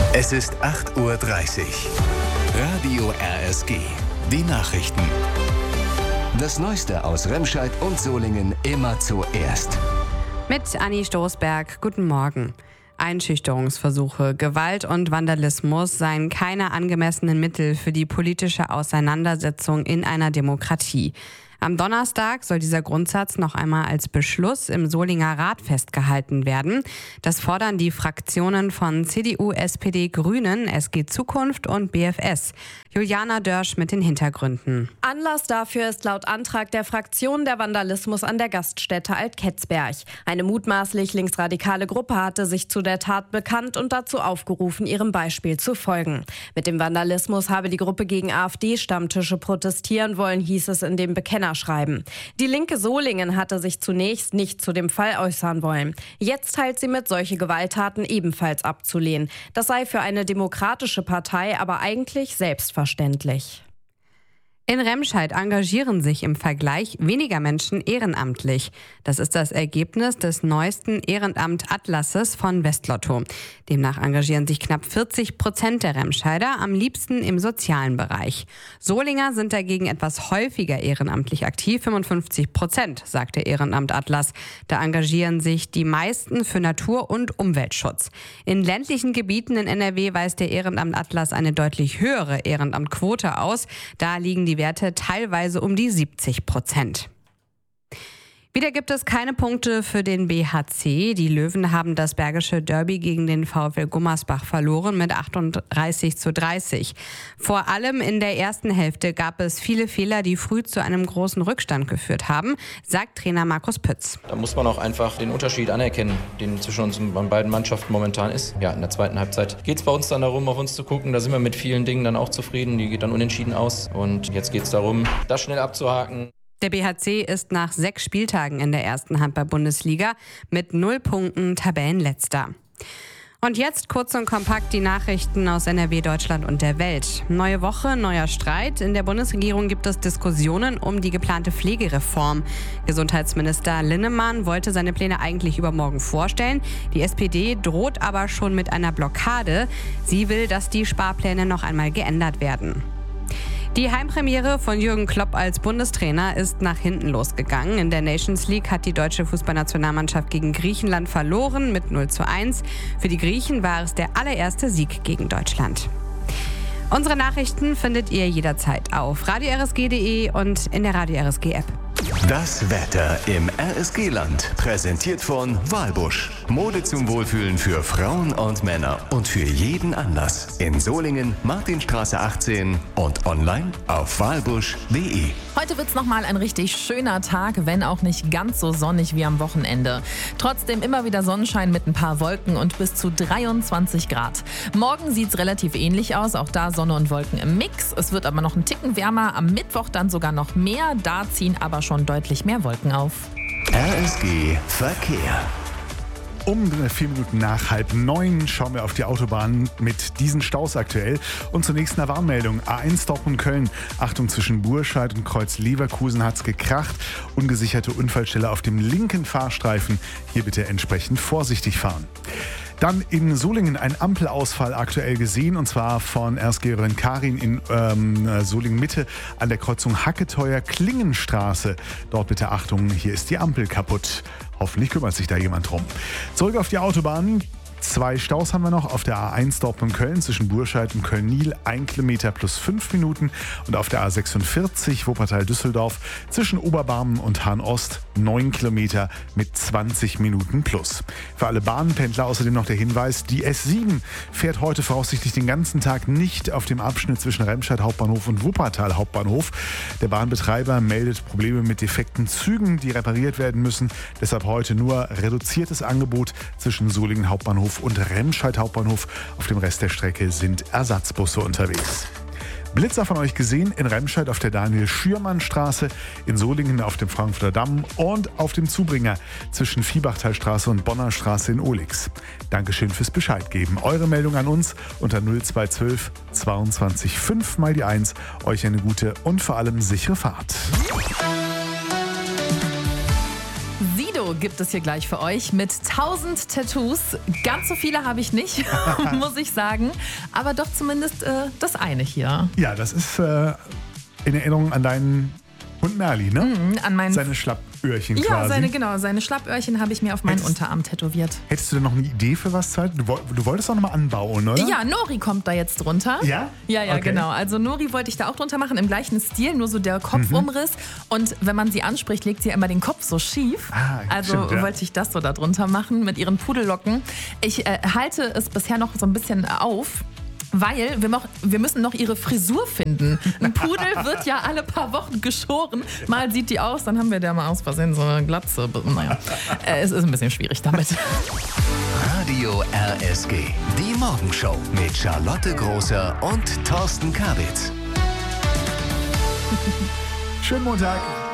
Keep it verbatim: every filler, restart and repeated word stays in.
Es ist acht Uhr dreißig. Radio R S G. Die Nachrichten. Das Neueste aus Remscheid und Solingen immer zuerst. Mit Anni Stoßberg. Guten Morgen. Einschüchterungsversuche, Gewalt und Vandalismus seien keine angemessenen Mittel für die politische Auseinandersetzung in einer Demokratie. Am Donnerstag soll dieser Grundsatz noch einmal als Beschluss im Solinger Rat festgehalten werden. Das fordern die Fraktionen von C D U, S P D, Grünen, S G Zukunft und B F S. Juliana Dörsch mit den Hintergründen. Anlass dafür ist laut Antrag der Fraktion der Vandalismus an der Gaststätte Alt-Ketzberg. Eine mutmaßlich linksradikale Gruppe hatte sich zu der Tat bekannt und dazu aufgerufen, ihrem Beispiel zu folgen. Mit dem Vandalismus habe die Gruppe gegen AfD-Stammtische protestieren wollen, hieß es in dem Bekennerschreiben. Die Linke Solingen hatte sich zunächst nicht zu dem Fall äußern wollen. Jetzt teilt sie mit, solche Gewalttaten ebenfalls abzulehnen. Das sei für eine demokratische Partei aber eigentlich selbstverständlich. Verständlich. In Remscheid engagieren sich im Vergleich weniger Menschen ehrenamtlich. Das ist das Ergebnis des neuesten Ehrenamt-Atlases von Westlotto. Demnach engagieren sich knapp vierzig Prozent der Remscheider, am liebsten im sozialen Bereich. Solinger sind dagegen etwas häufiger ehrenamtlich aktiv, fünfundfünfzig Prozent, sagt der Ehrenamt-Atlas. Da engagieren sich die meisten für Natur- und Umweltschutz. In ländlichen Gebieten in N R W weist der Ehrenamt-Atlas eine deutlich höhere Ehrenamtquote aus. Da liegen die Werte teilweise um die siebzig Prozent. Wieder gibt es keine Punkte für den B H C. Die Löwen haben das Bergische Derby gegen den VfL Gummersbach verloren mit achtunddreißig zu dreißig. Vor allem in der ersten Hälfte gab es viele Fehler, die früh zu einem großen Rückstand geführt haben, sagt Trainer Markus Pütz. Da muss man auch einfach den Unterschied anerkennen, den zwischen uns und beiden Mannschaften momentan ist. Ja, in der zweiten Halbzeit geht es bei uns dann darum, auf uns zu gucken. Da sind wir mit vielen Dingen dann auch zufrieden. Die geht dann unentschieden aus. Und jetzt geht es darum, das schnell abzuhaken. Der B H C ist nach sechs Spieltagen in der ersten Handball-Bundesliga mit null Punkten Tabellenletzter. Und jetzt kurz und kompakt die Nachrichten aus N R W, Deutschland und der Welt. Neue Woche, neuer Streit. In der Bundesregierung gibt es Diskussionen um die geplante Pflegereform. Gesundheitsminister Linnemann wollte seine Pläne eigentlich übermorgen vorstellen. Die S P D droht aber schon mit einer Blockade. Sie will, dass die Sparpläne noch einmal geändert werden. Die Heimpremiere von Jürgen Klopp als Bundestrainer ist nach hinten losgegangen. In der Nations League hat die deutsche Fußballnationalmannschaft gegen Griechenland verloren mit null zu eins. Für die Griechen war es der allererste Sieg gegen Deutschland. Unsere Nachrichten findet ihr jederzeit auf radio r s g punkt d e und in der Radio R S G App. Das Wetter im R S G-Land. Präsentiert von Walbusch. Mode zum Wohlfühlen für Frauen und Männer. Und für jeden Anlass. In Solingen, Martinstraße achtzehn und online auf walbusch punkt d e. Heute wird's nochmal ein richtig schöner Tag, wenn auch nicht ganz so sonnig wie am Wochenende. Trotzdem immer wieder Sonnenschein mit ein paar Wolken und bis zu dreiundzwanzig Grad. Morgen sieht's relativ ähnlich aus, auch da Sonne und Wolken im Mix. Es wird aber noch ein Ticken wärmer, am Mittwoch dann sogar noch mehr. Da ziehen aber schon deutlich mehr Wolken auf. R S G Verkehr. Um vier Minuten nach halb neun schauen wir auf die Autobahn mit diesen Staus aktuell. Und zunächst eine Warnmeldung. A eins Dortmund-Köln. Achtung, zwischen Burscheid und Kreuz Leverkusen hat's gekracht. Ungesicherte Unfallstelle auf dem linken Fahrstreifen. Hier bitte entsprechend vorsichtig fahren. Dann in Solingen ein Ampelausfall aktuell gesehen, und zwar von R S G Rönn-Karin in ähm, Solingen-Mitte an der Kreuzung Hacketeuer-Klingenstraße. Dort bitte Achtung, hier ist die Ampel kaputt. Hoffentlich kümmert sich da jemand drum. Zurück auf die Autobahn. Zwei Staus haben wir noch auf der A eins Dortmund-Köln zwischen Burscheid und Köln-Niel, ein Kilometer plus fünf Minuten. Und auf der A sechsundvierzig Wuppertal-Düsseldorf zwischen Oberbarmen und Hahn-Ost neun Kilometer mit zwanzig Minuten plus. Für alle Bahnpendler außerdem noch der Hinweis, die S sieben fährt heute voraussichtlich den ganzen Tag nicht auf dem Abschnitt zwischen Remscheid Hauptbahnhof und Wuppertal Hauptbahnhof. Der Bahnbetreiber meldet Probleme mit defekten Zügen, die repariert werden müssen. Deshalb heute nur reduziertes Angebot zwischen Solingen Hauptbahnhof und Remscheid Hauptbahnhof. Auf dem Rest der Strecke sind Ersatzbusse unterwegs. Blitzer von euch gesehen in Remscheid auf der Daniel-Schürmann-Straße, in Solingen auf dem Frankfurter Damm und auf dem Zubringer zwischen Viehbachtalstraße und Bonner Straße in Olix. Dankeschön fürs Bescheid geben. Eure Meldung an uns unter null zwei eins zwei zweiundzwanzig fünf mal die eins. Euch eine gute und vor allem sichere Fahrt. Sido gibt es hier gleich für euch mit tausend Tattoos. Ganz so viele habe ich nicht, muss ich sagen. Aber doch zumindest äh, das eine hier. Ja, das ist äh, in Erinnerung an deinen Hund Merli, ne? Mhm, an meinen Seine Schlappöhrchen ja, quasi. seine, genau, seine Schlappöhrchen habe ich mir auf meinen Hättest- Unterarm tätowiert. Hättest du denn noch eine Idee für was Zeit? Du, woll- du wolltest auch nochmal anbauen, oder? Ja, Nori kommt da jetzt drunter. Ja? Ja, ja, Okay. genau. Also Nori wollte ich da auch drunter machen, im gleichen Stil, nur so der Kopfumriss. Und wenn man sie anspricht, legt sie ja immer den Kopf so schief. Ah, also stimmt, ja. wollte ich das so da drunter machen mit ihren Pudellocken. Ich äh, halte es bisher noch so ein bisschen auf. Weil wir, noch, wir müssen noch ihre Frisur finden. Ein Pudel wird ja alle paar Wochen geschoren. Mal sieht die aus, dann haben wir da mal aus Versehen so eine Glatze. Naja, äh, es ist ein bisschen schwierig damit. Radio R S G. Die Morgenshow mit Charlotte Großer und Thorsten Kabitz. Schönen Montag.